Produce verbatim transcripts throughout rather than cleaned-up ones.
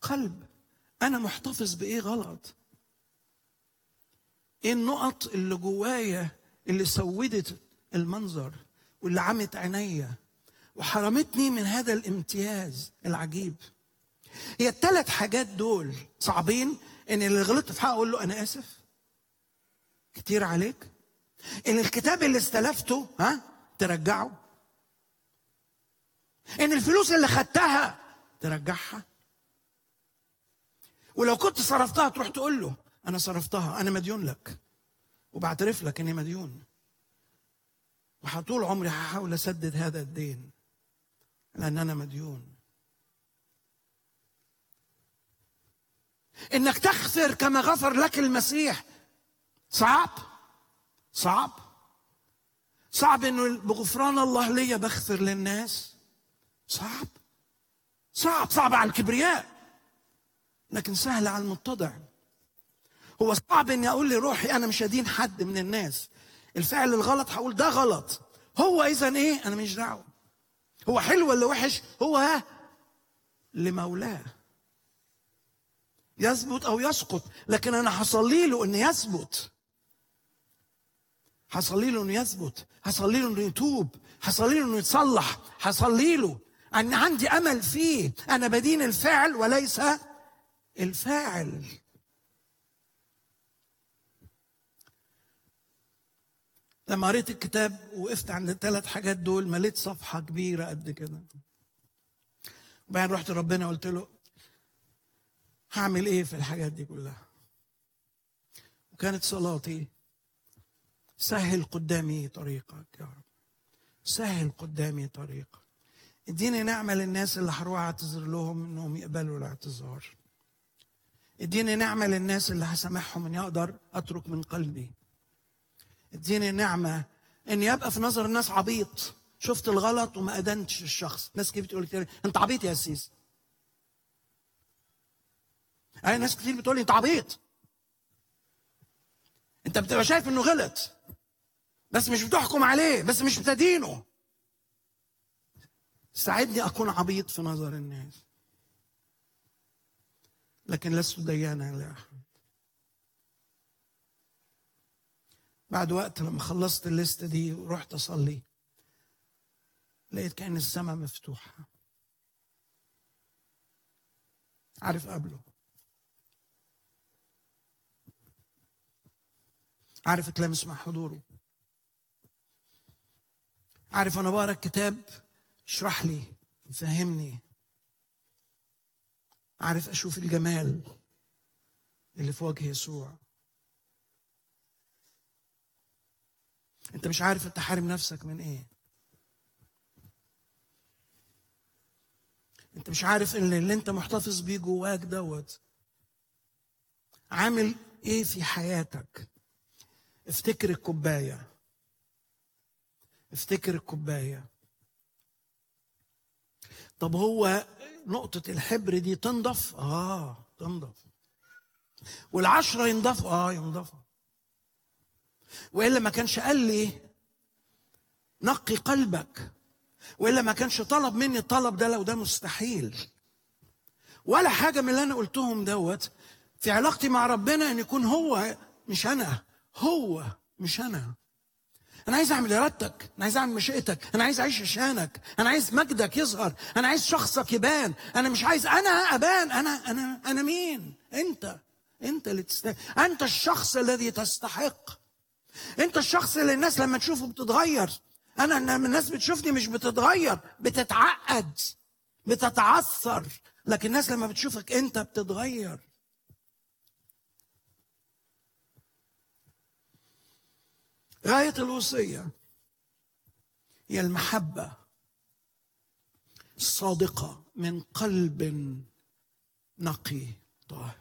القلب. أنا محتفظ بإيه غلط؟ إيه النقط اللي جوايا اللي سودت المنظر واللي عمت عينيا وحرمتني من هذا الامتياز العجيب؟ هي الثلاث حاجات دول صعبين. إن اللي غلطت في حقه أقول له أنا آسف كتير عليك. إن الكتاب اللي استلفته ها ترجعه. إن الفلوس اللي خدتها ترجعها. ولو كنت صرفتها تروح تقول له أنا صرفتها، أنا مديون لك وبعترف لك إني مديون، وطول عمري هحاول أسدد هذا الدين لأن أنا مديون. إنك تغفر كما غفر لك المسيح صعب صعب صعب. إنه بغفران الله ليا بغفر للناس صعب صعب صعب على الكبرياء لكن سهل على المتضع. هو صعب إني أقول لروحي أنا مش هدين حد من الناس. الفعل الغلط هقول ده غلط، هو إذن إيه؟ أنا مش دعوة. هو حلو ولا وحش؟ هو ها لمولاه يثبت أو يسقط، لكن أنا هصلي له إنه يثبت، هصلي له إنه يثبت، هصلي له إنه يتوب، هصلي له إنه يتصلح، هصلي له أن عندي أمل فيه. أنا بدين الفعل وليس الفاعل. لما قريت الكتاب وقفت عند الثلاث حاجات دول مليت صفحة كبيرة قد كده. وبعدين رحت ربنا قلت له هعمل ايه في الحاجات دي كلها؟ وكانت صلاتي سهل قدامي طريقك يا رب، سهل قدامي طريقك. اديني نعمة للناس اللي هروح اعتذر لهم انهم يقبلوا الاعتذار. اديني نعمة للناس اللي هسامحهم اني اقدر اترك من قلبي. اديني نعمة اني ابقى في نظر الناس عبيط، شفت الغلط وما ادنتش الشخص. ناس كتير بتقول كتير انت عبيط يا سيس. اي ناس كتير بتقول لي انت عبيط. انت بتبقى شايف انه غلط بس مش بتحكم عليه، بس مش بتدينه. ساعدني اكون عبيط في نظر الناس لكن لست ديانا لاحد. بعد وقت لما خلصت الليسته دي ورحت اصلي لقيت كأن السماء مفتوحه. عارف قبله، عارف اتلمس مع حضوره، عارف انا بقرا الكتاب اشرح لي يفهمني، عارف اشوف الجمال اللي في وجه يسوع. انت مش عارف انت حارم نفسك من ايه. انت مش عارف ان اللي انت محتفظ بيه جواك دوت عامل ايه في حياتك. افتكر الكوبايه، افتكر الكوبايه. طب هو نقطه الحبر دي تنضف؟ اه تنضف. والعشره ينضفوا؟ اه ينضفوا. والا ما كانش قال لي نقي قلبك، والا ما كانش طلب مني الطلب ده لو ده مستحيل. ولا حاجه من اللي انا قلتهم دوت في علاقتي مع ربنا ان يكون هو مش انا، هو مش انا. انا عايز اعمل ارادتك، انا عايز اعمل مشيئتك، انا عايز اعيش عشانك، انا عايز مجدك يظهر، انا عايز شخصك يبان. انا مش عايز انا ابان. انا انا انا مين؟ انت انت اللي تستحق. انت الشخص الذي تستحق. انت الشخص اللي الناس لما تشوفه بتتغير. انا لما الناس بتشوفني مش بتتغير، بتتعقد، بتتعثر، لكن الناس لما بتشوفك انت بتتغير. غاية الوصية هي المحبة الصادقة من قلب نقي طاهر،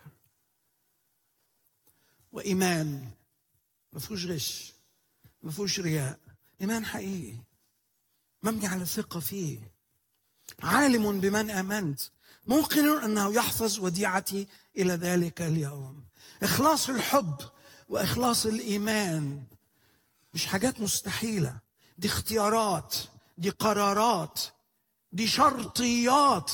وإيمان ما فيهوش غش، ما فيهوش رياء. إيمان حقيقي مبني على ثقة فيه، عالم بمن آمنت، موقن أنه يحفظ وديعتي إلى ذلك اليوم. إخلاص الحب وإخلاص الإيمان مش حاجات مستحيلة، دي اختيارات، دي قرارات، دي شرطيات